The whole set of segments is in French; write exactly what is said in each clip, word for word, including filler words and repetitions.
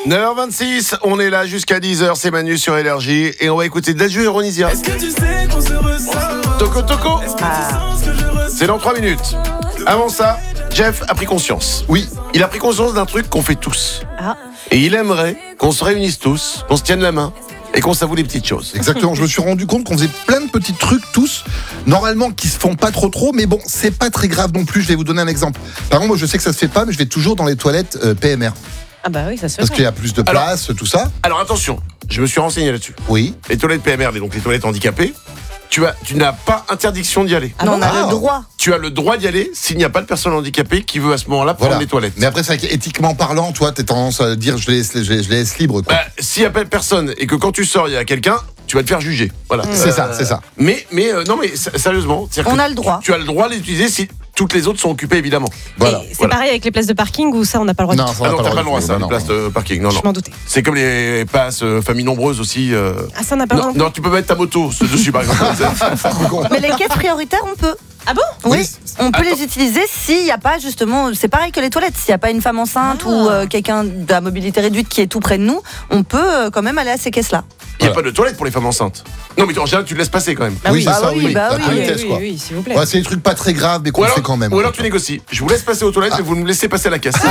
neuf heures vingt-six, on est là jusqu'à dix heures, c'est Manu sur Énergie et on va écouter Dadju et Ronisia. Est-ce que tu sais qu'on se ressent Toco Toco ah. C'est dans trois minutes. Avant ça, Jeff a pris conscience. Oui, il a pris conscience d'un truc qu'on fait tous. Ah. Et il aimerait qu'on se réunisse tous, qu'on se tienne la main et qu'on s'avoue les petites choses. Exactement, je me suis rendu compte qu'on faisait plein de petits trucs tous, normalement qui se font pas trop trop, mais bon, c'est pas très grave non plus. Je vais vous donner un exemple. Par exemple, moi je sais que ça se fait pas, mais je vais toujours dans les toilettes euh, P M R. Ah bah oui, ça se fait. Parce qu'il y a plus de place, alors, tout ça. Alors attention, je me suis renseigné là-dessus. Oui. Les toilettes P M R, donc les toilettes handicapées, tu, as, tu n'as pas interdiction d'y aller. Ah non, on a ah. le droit. Tu as le droit d'y aller s'il n'y a pas de personne handicapée qui veut à ce moment-là prendre voilà. les toilettes. Mais après, c'est vrai qu'éthiquement parlant, toi, t'as tendance à dire je les laisse, je les, je les laisse libres. Quoi. Bah, s'il n'y a pas de personne et que quand tu sors, il y a quelqu'un, tu vas te faire juger. Voilà. Mmh. C'est euh, ça, c'est ça. Mais, mais euh, non, mais sérieusement, on a le droit. Tu, tu as le droit de l'utiliser si toutes les autres sont occupées, évidemment. Voilà. C'est voilà. pareil avec les places de parking ou ça, on n'a pas le droit. Non, de ça, ah non, t'as pas le droit, ça, les places de parking. Non, non. Je m'en doutais. C'est comme les passes euh, familles nombreuses aussi. Euh... Ah, ça, on n'a pas le droit. Non, tu peux mettre ta moto dessus, par exemple. Mais les caisses prioritaires, on peut. Ah bon? Oui, oui, on peut Attends. les utiliser s'il n'y a pas justement, c'est pareil que les toilettes, s'il n'y a pas une femme enceinte ah. ou euh, quelqu'un de la mobilité réduite qui est tout près de nous, on peut euh, quand même aller à ces caisses-là. Il n'y a voilà. pas de toilettes pour les femmes enceintes. Non, mais en général, tu le laisses passer quand même. Bah oui, oui, c'est bah ça, oui. oui. Bah oui, oui, oui, oui, quoi. oui, s'il vous plaît. Ouais, c'est des trucs pas très graves, mais qu'on alors, fait quand même. Ou alors tu négocies. Je vous laisse passer aux toilettes, ah. mais vous me laissez passer à la caisse.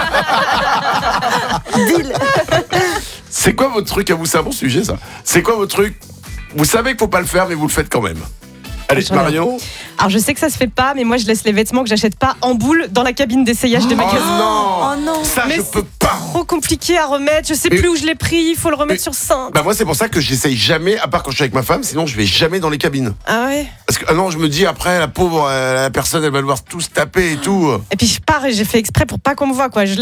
Deal. C'est quoi votre truc à vous? C'est un bon sujet, ça. C'est quoi votre truc? Vous savez qu'il faut pas le faire, mais vous le faites quand même. Allez, Marion. Alors je sais que ça se fait pas, mais moi je laisse les vêtements que j'achète pas en boule dans la cabine d'essayage oh des magasins. Non. Oh non. Ça mais je peux pas. Trop compliqué à remettre. Je sais mais, plus où je l'ai pris. Il faut le remettre mais, sur cintre. Bah moi c'est pour ça que j'essaye jamais, à part quand je suis avec ma femme, sinon je vais jamais dans les cabines. Ah ouais. Parce que ah non, je me dis après la pauvre euh, la personne, elle va devoir tout se taper et tout. Et puis je pars et j'ai fait exprès pour pas qu'on me voit quoi. Je